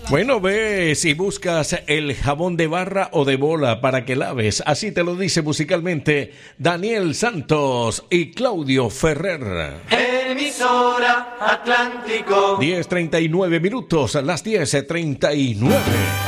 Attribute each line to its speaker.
Speaker 1: Bueno, ve si buscas el jabón de barra o de bola para que laves. Así te lo dice musicalmente Daniel Santos y Claudio Ferrer.
Speaker 2: Emisora Atlántico.
Speaker 1: 10:39 minutos, las 10:39.